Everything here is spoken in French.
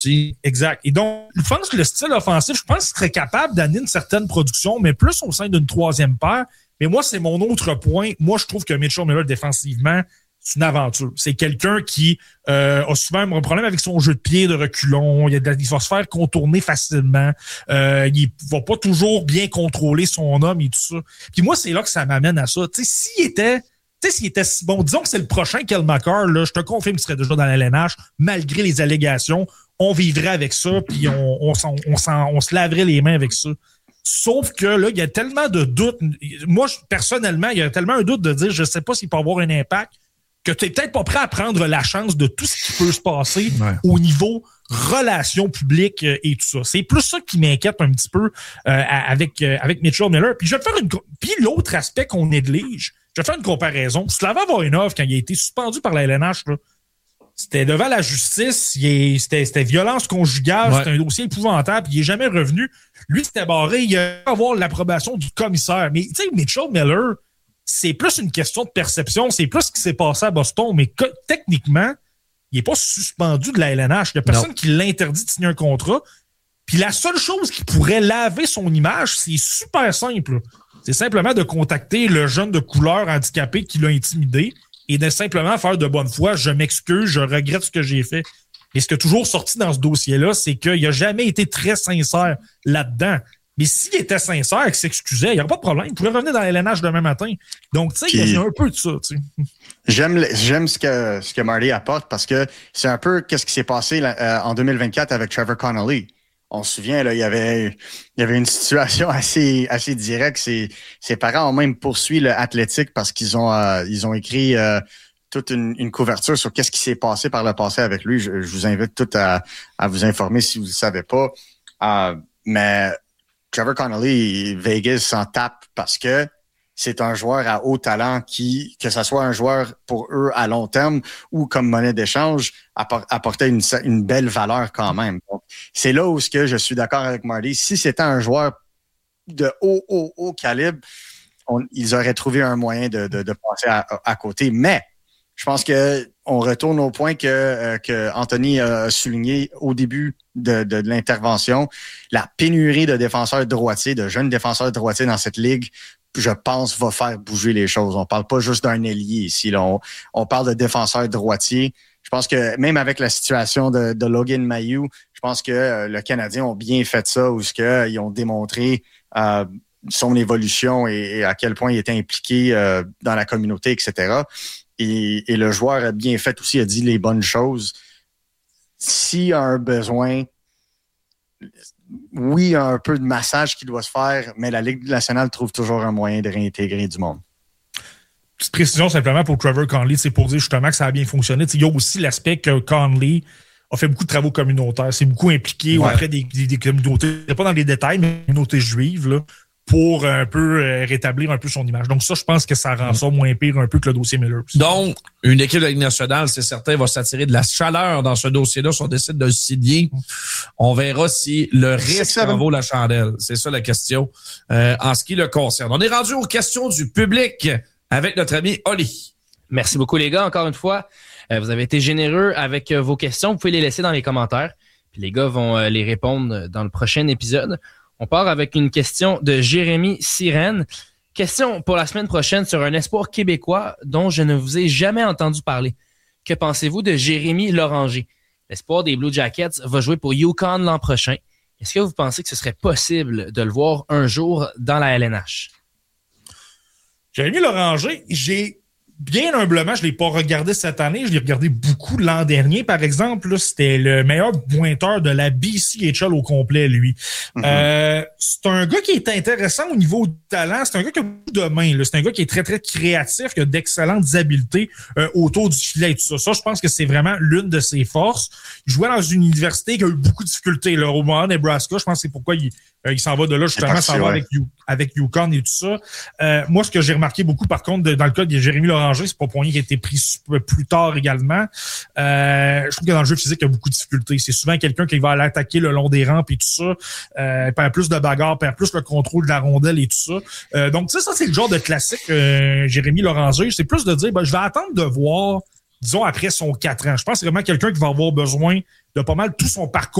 Exact. Et donc, je pense que le style offensif, je pense qu'il serait capable d'amener une certaine production, mais plus au sein d'une troisième paire. Mais moi, c'est mon autre point. Moi, je trouve que Mitchell Miller, défensivement, c'est une aventure. C'est quelqu'un qui a souvent un problème avec son jeu de pied de reculon. Il va se faire contourner facilement. Il va pas toujours bien contrôler son homme et tout ça. Puis moi, c'est là que ça m'amène à ça. Tu sais, s'il était si bon, disons que c'est le prochain Kel McCarr, là, je te confirme qu'il serait déjà dans la LNH, malgré les allégations. On vivrait avec ça, puis on se laverait les mains avec ça. Sauf que là, il y a tellement de doutes. Moi, personnellement, il y a tellement un doute de dire je sais pas s'il peut avoir un impact que tu n'es peut-être pas prêt à prendre la chance de tout ce qui peut se passer au niveau relations publiques et tout ça. C'est plus ça qui m'inquiète un petit peu avec Mitchell Miller. Puis je vais te faire puis l'autre aspect qu'on néglige, je vais te faire une comparaison. Slava Voinov, quand il a été suspendu par la LNH, là, c'était devant la justice, c'était violence conjugale, c'était un dossier épouvantable, puis il n'est jamais revenu. Lui, c'était barré, il a avoir l'approbation du commissaire. Mais tu sais, Mitchell Miller, c'est plus une question de perception, c'est plus ce qui s'est passé à Boston, mais techniquement, il n'est pas suspendu de la LNH. Il n'y a personne qui l'interdit de signer un contrat. Puis la seule chose qui pourrait laver son image, c'est super simple. C'est simplement de contacter le jeune de couleur handicapé qui l'a intimidé et de simplement faire de bonne foi. Je m'excuse, je regrette ce que j'ai fait. Et ce qui est toujours sorti dans ce dossier-là, c'est qu'il n'a jamais été très sincère là-dedans. Mais s'il était sincère et qu'il s'excusait, il n'y aurait pas de problème. Il pourrait revenir dans la LNH demain matin. Donc, tu sais, il y a un peu de ça. Tu sais. J'aime ce que Marty apporte parce que c'est un peu ce qui s'est passé en 2024 avec Trevor Connolly. On se souvient, là, il y avait une situation assez directe. Ses parents ont même poursuivi l'Athletic parce qu'ils ont écrit toute une couverture sur qu'est-ce qui s'est passé par le passé avec lui. Je vous invite tous à vous informer si vous ne le savez pas. Mais Trevor Connolly, Vegas s'en tape parce que c'est un joueur à haut talent que ce soit un joueur pour eux à long terme ou comme monnaie d'échange, apportait une belle valeur quand même. Donc, c'est là où je suis d'accord avec Marty. Si c'était un joueur de haut calibre, ils auraient trouvé un moyen de passer à côté. Mais je pense qu'on retourne au point que Anthony a souligné au début de l'intervention. La pénurie de défenseurs droitiers, de jeunes défenseurs droitiers dans cette ligue, je pense, va faire bouger les choses. On parle pas juste d'un ailier ici. Là. On parle de défenseurs droitiers. Je pense que même avec la situation de Logan Mailloux, je pense que le Canadien ont bien fait ça, où ils ont démontré son évolution et à quel point il était impliqué dans la communauté, etc. Et le joueur a bien fait aussi, a dit les bonnes choses. S'il y a un besoin, oui, il y a un peu de massage qui doit se faire, mais la Ligue nationale trouve toujours un moyen de réintégrer du monde. Petite précision simplement pour Trevor Connolly, c'est pour dire justement que ça a bien fonctionné. Il y a aussi l'aspect que Connolly a fait beaucoup de travaux communautaires, c'est beaucoup impliqué auprès des communautés, pas dans les détails, mais des communautés juives, là, pour un peu rétablir un peu son image. Donc ça, je pense que ça rend ça moins pire un peu que le dossier Miller. Donc, une équipe de la Ligue nationale, c'est certain, va s'attirer de la chaleur dans ce dossier-là si on décide de le signer. On verra si le risque en vaut la chandelle. C'est ça la question en ce qui le concerne. On est rendu aux questions du public avec notre ami Oli. Merci beaucoup les gars, encore une fois. Vous avez été généreux avec vos questions. Vous pouvez les laisser dans les commentaires. Puis les gars vont les répondre dans le prochain épisode. On part avec une question de Jérémy Sirène. Question pour la semaine prochaine sur un espoir québécois dont je ne vous ai jamais entendu parler. Que pensez-vous de Jérémy Loranger? L'espoir des Blue Jackets va jouer pour UConn l'an prochain. Est-ce que vous pensez que ce serait possible de le voir un jour dans la LNH? Jérémy Loranger, bien humblement, je ne l'ai pas regardé cette année. Je l'ai regardé beaucoup l'an dernier, par exemple. Là, c'était le meilleur pointeur de la BCHL au complet, lui. Mm-hmm. C'est un gars qui est intéressant au niveau du talent. C'est un gars qui a beaucoup de mains. Là. C'est un gars qui est très, très créatif, qui a d'excellentes habiletés autour du filet et tout ça. Ça, je pense que c'est vraiment l'une de ses forces. Il jouait dans une université qui a eu beaucoup de difficultés. Là, au Omaha, Nebraska, je pense que c'est pourquoi il s'en va de là, justement, s'en va avec UConn et tout ça. Moi, ce que j'ai remarqué beaucoup, par contre, dans le cas de Jérémy Loranger, c'est pas pour rien qui a été pris plus tard également. Je trouve que dans le jeu physique, il y a beaucoup de difficultés. C'est souvent quelqu'un qui va aller attaquer le long des rampes et tout ça. Perd plus de bagarre, perd plus le contrôle de la rondelle et tout ça. Donc, tu sais, ça, c'est le genre de classique Jérémy Loranger. C'est plus de dire, je vais attendre de voir disons, après son 4 ans. Je pense que c'est vraiment quelqu'un qui va avoir besoin de pas mal tout son parcours